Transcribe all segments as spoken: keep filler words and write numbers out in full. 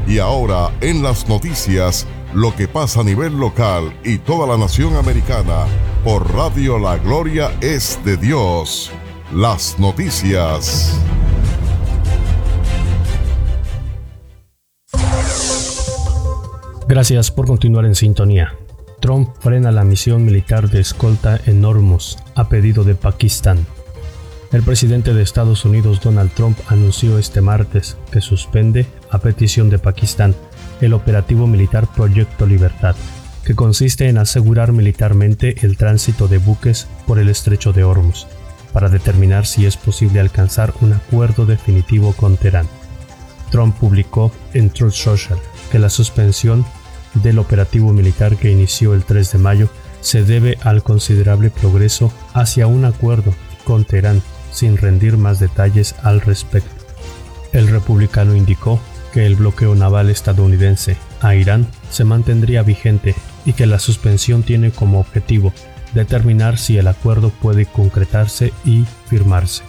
Y ahora en las noticias, lo que pasa a nivel local y toda la nación americana, por Radio La Gloria es de Dios. Las noticias. Gracias por continuar en sintonía. Trump frena la misión militar de escolta en Hormuz a pedido de Pakistán. El presidente de Estados Unidos, Donald Trump, anunció este martes que suspende, a petición de Pakistán, el operativo militar Proyecto Libertad, que consiste en asegurar militarmente el tránsito de buques por el estrecho de Hormuz, para determinar si es posible alcanzar un acuerdo definitivo con Teherán. Trump publicó en Truth Social que la suspensión del operativo militar que inició el tres de mayo se debe al considerable progreso hacia un acuerdo con Teherán, sin rendir más detalles al respecto. El republicano indicó que el bloqueo naval estadounidense a Irán se mantendría vigente y que la suspensión tiene como objetivo determinar si el acuerdo puede concretarse y firmarse.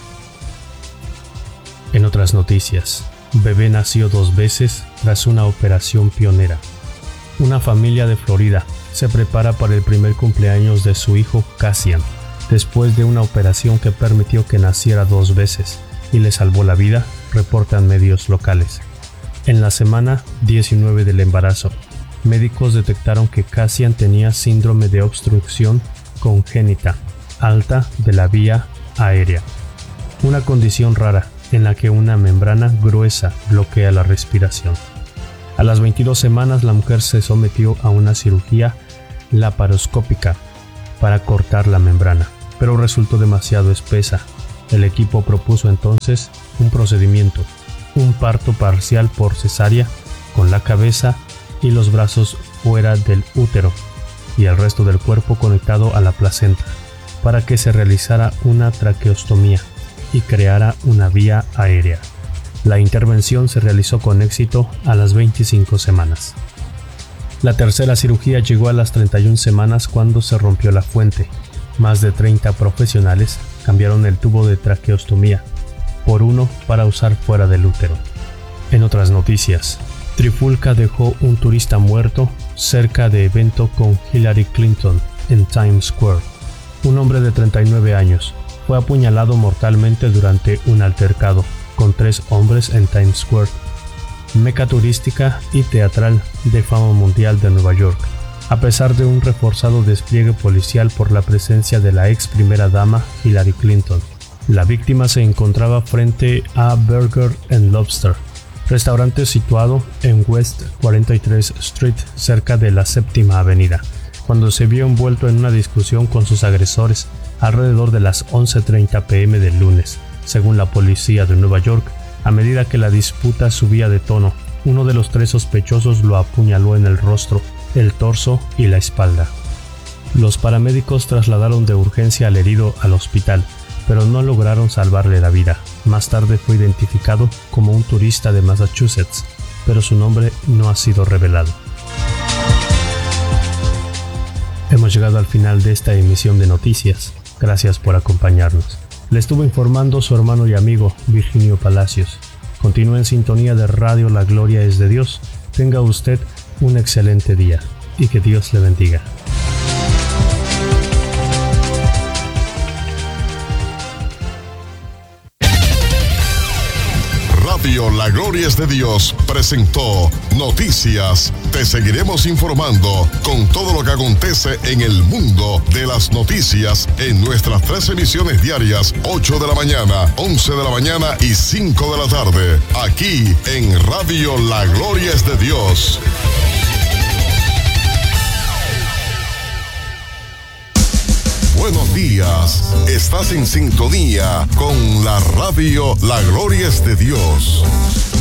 En otras noticias, bebé nació dos veces tras una operación pionera. Una familia de Florida se prepara para el primer cumpleaños de su hijo Cassian, después de una operación que permitió que naciera dos veces y le salvó la vida, reportan medios locales. En la semana diecinueve del embarazo, médicos detectaron que Cassian tenía síndrome de obstrucción congénita alta de la vía aérea, una condición rara en la que una membrana gruesa bloquea la respiración. A las veintidós semanas, la mujer se sometió a una cirugía laparoscópica para cortar la membrana, pero resultó demasiado espesa. El equipo propuso entonces un procedimiento, un parto parcial por cesárea, con la cabeza y los brazos fuera del útero y el resto del cuerpo conectado a la placenta, para que se realizara una traqueostomía y creara una vía aérea. La intervención se realizó con éxito a las veinticinco semanas. La tercera cirugía llegó a las treinta y una semanas cuando se rompió la fuente. Más de treinta profesionales cambiaron el tubo de traqueostomía por uno para usar fuera del útero. En otras noticias, trifulca dejó un turista muerto cerca de evento con Hillary Clinton en Times Square. Un hombre de treinta y nueve años fue apuñalado mortalmente durante un altercado con tres hombres en Times Square, meca turística y teatral de fama mundial de Nueva York, a pesar de un reforzado despliegue policial por la presencia de la ex primera dama Hillary Clinton. La víctima se encontraba frente a Burger and Lobster, restaurante situado en West cuarenta y tres Street, cerca de la Séptima Avenida, cuando se vio envuelto en una discusión con sus agresores alrededor de las once treinta pe eme del lunes. Según la policía de Nueva York, a medida que la disputa subía de tono, uno de los tres sospechosos lo apuñaló en el rostro, el torso y la espalda. Los paramédicos trasladaron de urgencia al herido al hospital, pero no lograron salvarle la vida. Más tarde fue identificado como un turista de Massachusetts, pero su nombre no ha sido revelado. Hemos llegado al final de esta emisión de noticias. Gracias por acompañarnos. Le estuvo informando su hermano y amigo Virginio Palacios. Continúe en sintonía de Radio La Gloria es de Dios. Tenga usted un excelente día y que Dios le bendiga. Radio La Gloria es de Dios presentó Noticias. Te seguiremos informando con todo lo que acontece en el mundo de las noticias en nuestras tres emisiones diarias, ocho de la mañana, once de la mañana y cinco de la tarde, aquí en Radio La Gloria es de Dios. Buenos días, estás en sintonía con la Radio La Gloria es de Dios.